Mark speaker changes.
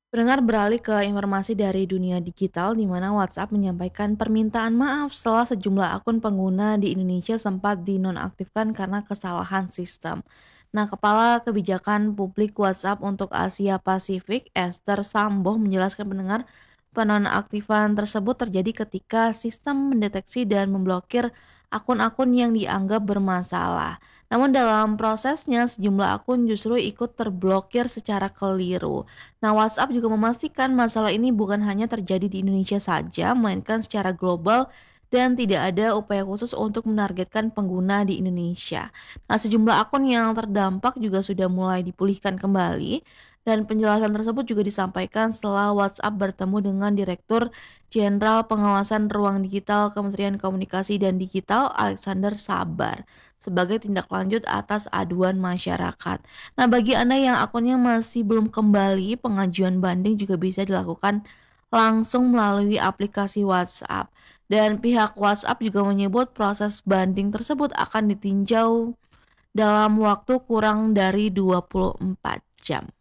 Speaker 1: Pendengar beralih ke informasi dari dunia digital di mana WhatsApp menyampaikan permintaan maaf setelah sejumlah akun pengguna di Indonesia sempat dinonaktifkan karena kesalahan sistem. Nah, Kepala Kebijakan Publik WhatsApp untuk Asia Pasifik, Esther Samboh menjelaskan pendengar penonaktifan tersebut terjadi ketika sistem mendeteksi dan memblokir akun-akun yang dianggap bermasalah. Namun dalam prosesnya sejumlah akun justru ikut terblokir secara keliru. Nah, WhatsApp juga memastikan masalah ini bukan hanya terjadi di Indonesia saja, melainkan secara global dan tidak ada upaya khusus untuk menargetkan pengguna di Indonesia. Nah, sejumlah akun yang terdampak juga sudah mulai dipulihkan kembali dan penjelasan tersebut juga disampaikan setelah WhatsApp bertemu dengan Direktur Jenderal Pengawasan Ruang Digital Kementerian Komunikasi dan Digital Alexander Sabar sebagai tindak lanjut atas aduan masyarakat. Nah, bagi Anda yang akunnya masih belum kembali, pengajuan banding juga bisa dilakukan langsung melalui aplikasi WhatsApp. Dan pihak WhatsApp juga menyebut proses banding tersebut akan ditinjau dalam waktu kurang dari 24 jam.